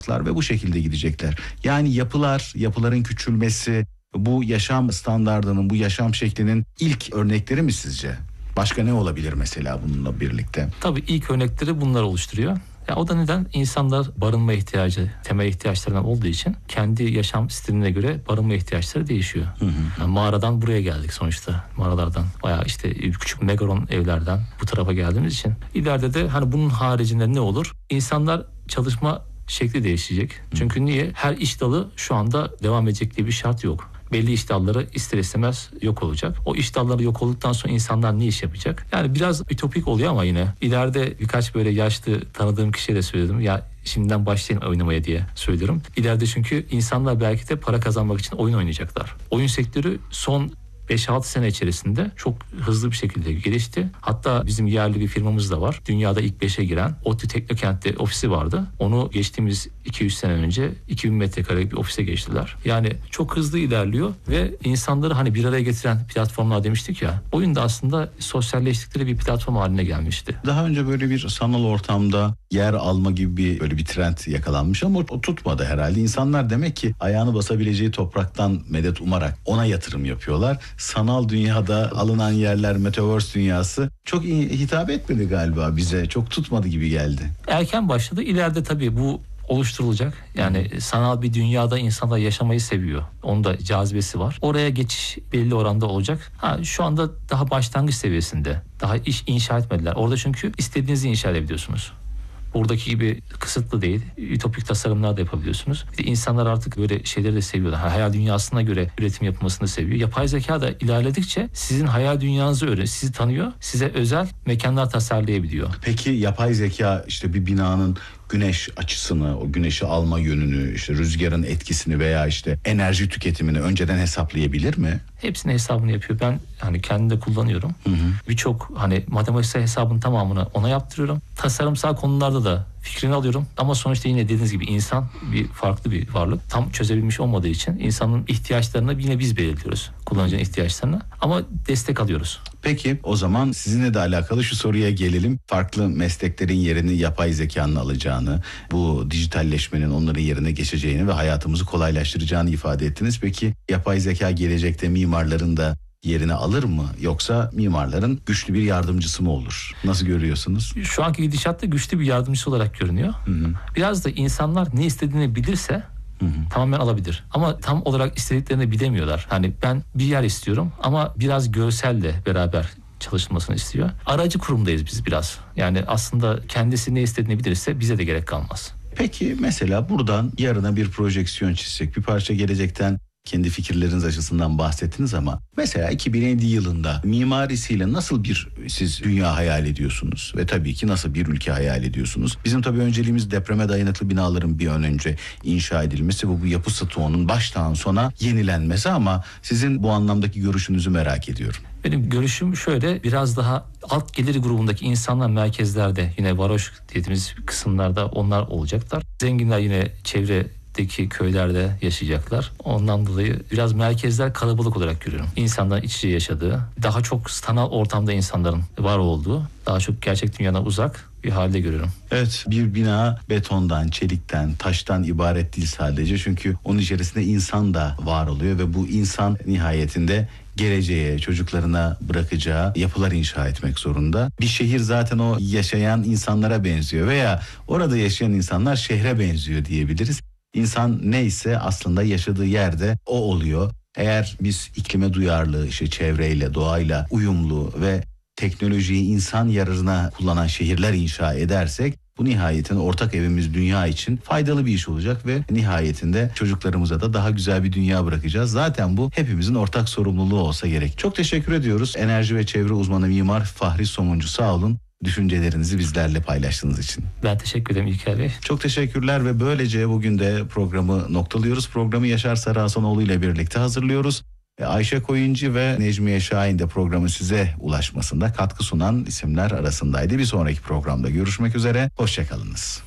ve bu şekilde gidecekler. Yani yapıların küçülmesi bu yaşam standardının, bu yaşam şeklinin ilk örnekleri mi sizce? Başka ne olabilir mesela bununla birlikte? Tabii ilk örnekleri bunlar oluşturuyor. Ya o da neden? İnsanlar barınma ihtiyacı, temel ihtiyaçlarından olduğu için kendi yaşam stiline göre barınma ihtiyaçları değişiyor. Yani mağaradan buraya geldik sonuçta. Mağaralardan bayağı işte küçük megaron evlerden bu tarafa geldiğimiz için. İleride de hani bunun haricinde ne olur? İnsanlar çalışma şekli değişecek. Çünkü niye? Her iş dalı şu anda devam edecek diye bir şart yok. Belli iş dalları ister istemez yok olacak. O iş dalları yok olduktan sonra insanlar ne iş yapacak? Yani biraz ütopik oluyor ama yine ileride birkaç böyle yaşlı tanıdığım kişiye de söyledim. Ya şimdiden başlayın oynamaya diye söylüyorum. İleride çünkü insanlar belki de para kazanmak için oyun oynayacaklar. Oyun sektörü son 5-6 sene içerisinde çok hızlı bir şekilde gelişti. Hatta bizim yerli bir firmamız da var. Dünyada ilk 5'e giren ODTÜ Teknokent'te ofisi vardı. Onu geçtiğimiz 2-3 sene önce 2000 metrekarelik bir ofise geçtiler. Yani çok hızlı ilerliyor ve insanları hani bir araya getiren platformlar demiştik ya. Oyun da aslında sosyalleştikleri bir platform haline gelmişti. Daha önce böyle bir sanal ortamda yer alma gibi böyle bir trend yakalanmış ama o tutmadı herhalde. İnsanlar demek ki ayağını basabileceği topraktan medet umarak ona yatırım yapıyorlar. Sanal dünyada alınan yerler, metaverse dünyası çok hitap etmedi galiba bize. Çok tutmadı gibi geldi. Erken başladı. İleride tabii bu oluşturulacak. Yani sanal bir dünyada insanlar yaşamayı seviyor. Onun da cazibesi var. Oraya geçiş belli oranda olacak. Şu anda daha başlangıç seviyesinde. Daha iş inşa etmediler. Orada çünkü istediğinizi inşa edebiliyorsunuz. Buradaki gibi kısıtlı değil. Ütopik tasarımlar da yapabiliyorsunuz. Bir de insanlar artık böyle şeyleri de seviyorlar. Hayal dünyasına göre üretim yapılmasını seviyor. Yapay zeka da ilerledikçe sizin hayal dünyanızı öğreniyor. Sizi tanıyor. Size özel mekanlar tasarlayabiliyor. Peki yapay zeka işte bir binanın güneş açısını, o güneşi alma yönünü, işte rüzgarın etkisini veya işte enerji tüketimini önceden hesaplayabilir mi? Hepsinin hesabını yapıyor. Ben hani kendim de kullanıyorum. Birçok hani matematiksel hesabın tamamını ona yaptırıyorum. Tasarımsal konularda da fikrini alıyorum. Ama sonuçta yine dediğiniz gibi insan bir farklı bir varlık. Tam çözebilmiş olmadığı için insanın ihtiyaçlarını yine biz belirliyoruz. Kullanıcının ihtiyaçlarını. Ama destek alıyoruz. Peki o zaman sizinle de alakalı şu soruya gelelim. Farklı mesleklerin yerini yapay zekanın alacağını, bu dijitalleşmenin onların yerine geçeceğini ve hayatımızı kolaylaştıracağını ifade ettiniz. Peki yapay zeka gelecekte mimarların da yerini alır mı? Yoksa mimarların güçlü bir yardımcısı mı olur? Nasıl görüyorsunuz? Şu anki gidişatta güçlü bir yardımcısı olarak görünüyor. Biraz da insanlar ne istediğini bilirse tamamen alabilir. Ama tam olarak istediklerini bilemiyorlar. Hani ben bir yer istiyorum ama biraz görselle beraber çalışılmasını istiyor. Aracı kurumdayız biz biraz. Yani aslında kendisi ne istediğini bilirse bize de gerek kalmaz. Peki mesela buradan yarına bir projeksiyon çizsek, bir parça gelecekten kendi fikirleriniz açısından bahsettiniz ama mesela 2050 yılında mimarisiyle nasıl bir siz dünya hayal ediyorsunuz ve tabii ki nasıl bir ülke hayal ediyorsunuz? Bizim tabii önceliğimiz depreme dayanıklı binaların bir an önce inşa edilmesi ve bu yapı stoğunun baştan sona yenilenmesi ama sizin bu anlamdaki görüşünüzü merak ediyorum. Benim görüşüm şöyle, biraz daha alt gelir grubundaki insanlar merkezlerde, yine varoş dediğimiz kısımlarda onlar olacaklar. Zenginler yine çevredeki köylerde yaşayacaklar. Ondan dolayı biraz merkezler kalabalık olarak görüyorum. İnsanların iç içe yaşadığı, daha çok sanal ortamda insanların var olduğu, daha çok gerçek dünyadan uzak bir halde görüyorum. Evet, bir bina betondan, çelikten, taştan ibaret değil sadece. Çünkü onun içerisinde insan da var oluyor ve bu insan nihayetinde geleceğe, çocuklarına bırakacağı yapılar inşa etmek zorunda. Bir şehir zaten o yaşayan insanlara benziyor veya orada yaşayan insanlar şehre benziyor diyebiliriz. İnsan neyse aslında yaşadığı yerde o oluyor. Eğer biz iklime duyarlı, işte çevreyle, doğayla uyumlu ve teknolojiyi insan yararına kullanan şehirler inşa edersek bu nihayetinde ortak evimiz dünya için faydalı bir iş olacak ve nihayetinde çocuklarımıza da daha güzel bir dünya bırakacağız. Zaten bu hepimizin ortak sorumluluğu olsa gerek. Çok teşekkür ediyoruz. Enerji ve çevre uzmanı mimar Fahri Somuncu, sağ olun. Düşüncelerinizi bizlerle paylaştığınız için. Ben teşekkür ederim İlker Bey. Çok teşekkürler ve böylece bugün de programı noktalıyoruz. Programı Yaşar Sarıhasanoğlu ile birlikte hazırlıyoruz. Ayşe Koyuncu ve Necmiye Şahin de programı size ulaşmasında katkı sunan isimler arasındaydı. Bir sonraki programda görüşmek üzere. Hoşçakalınız.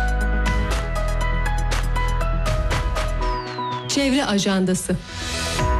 Çevre Ajandası.